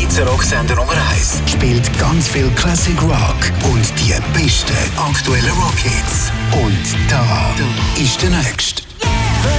Schweizer Rocksender Nummer 1, spielt ganz viel Classic Rock und die besten aktuellen Rockhits. Und da ist der Nächste.